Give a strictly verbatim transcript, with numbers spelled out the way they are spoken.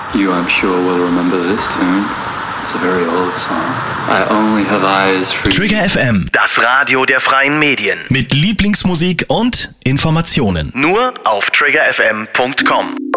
You, I'm sure, will remember this tune. It's a very old song. I only have eyes for you. Trigger F M, Das Radio der freien Medien. mit Lieblingsmusik und Informationen. Nur auf trigger f m punkt com.